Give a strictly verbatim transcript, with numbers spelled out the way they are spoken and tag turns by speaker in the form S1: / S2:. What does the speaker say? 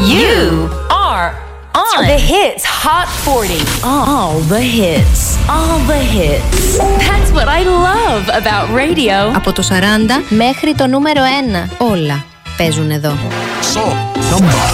S1: You are on
S2: The Hits Hot forty.
S1: all the hits. All the hits. That's what I love about radio.
S3: Από το σαράντα μέχρι το νούμερο ένα. Όλα παίζουν εδώ.
S4: So, number